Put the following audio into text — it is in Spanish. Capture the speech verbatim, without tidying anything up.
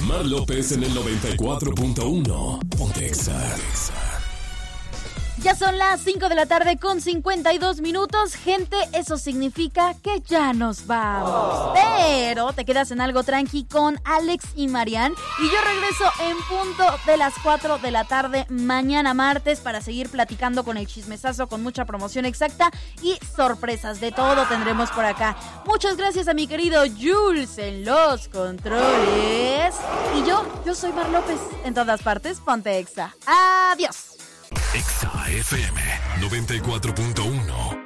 Mar López en el noventa y cuatro punto uno. Ponte Exa. Ya son las cinco de la tarde con cincuenta y dos minutos. Gente, eso significa que ya nos vamos. Pero te quedas en algo tranqui con Alex y Marian. Y yo regreso en punto de las cuatro de la tarde mañana martes para seguir platicando con el chismesazo, con mucha promoción exacta y sorpresas. De todo tendremos por acá. Muchas gracias a mi querido Jules en los controles. Y yo, yo soy Mar López. En todas partes, ponte Exa. Adiós. Exa F M noventa y cuatro punto uno.